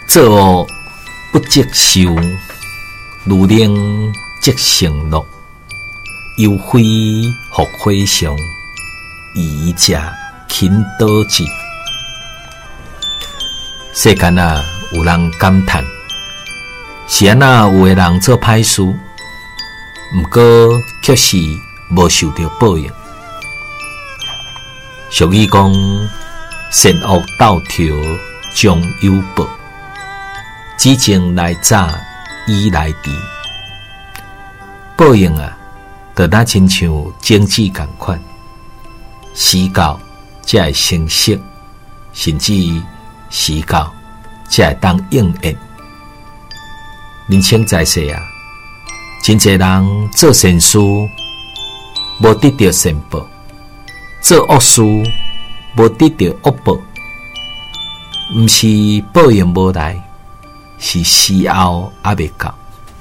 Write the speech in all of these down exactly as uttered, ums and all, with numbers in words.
做恶不积修，如能积成乐。忧非福非常，宜者勤导致。世间啊，有人感叹，是安那有个人做歹事，毋过却是无受到报应。俗语讲，善恶斗条终有报，只情来早，意来迟。报应啊，就那亲像种子同款，时到才会成熟，甚至时到才会当应验。人生在世啊，真侪人做善事，无得到善报；做恶事，无得到恶报。毋是报应无来，是时候还未到。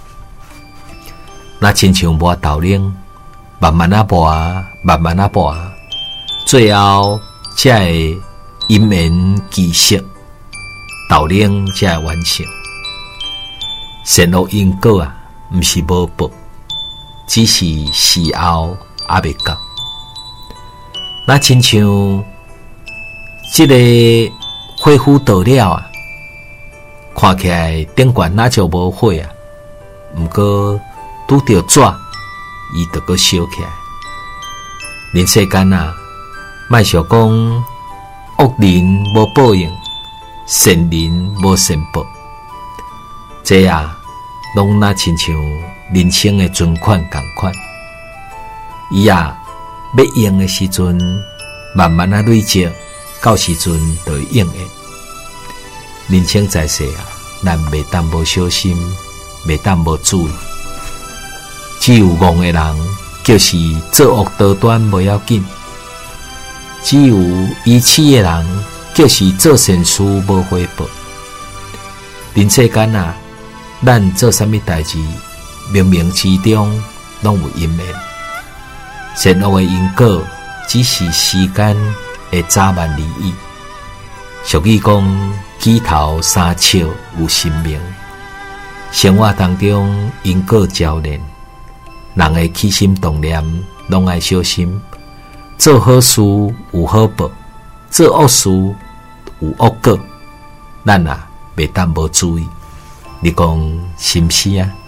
那亲像磨豆奶，慢慢啊磨，慢慢啊磨，最后才会因缘具色，豆奶才会完成。善恶因果啊，毋是无报，只是时候还未到。那亲像这个火虎倒了啊，看起来顶悬哪就无火啊，毋过拄着纸，伊就搁烧起来。人世间啊，莫想讲恶人无报应，善人无善报。这啊，拢那亲像人生的存款同款。伊啊，要用的时阵，慢慢啊累积，到时阵就会应验。人生在世啊，咱袂当无小心，袂当无注意。只有戆的人，就是作恶多端无要紧；只有愚痴的人，就是做善事无回报。人世间啊，咱做啥物代志，冥冥之中拢有因缘。善恶的因果，只是时间会早晚而已。俗语讲，举头三尺有神明。生活当中因果交连，人的起心动念拢爱小心。做好事有好报，做恶事有恶果。咱啊，袂当无注意。你讲是毋是啊？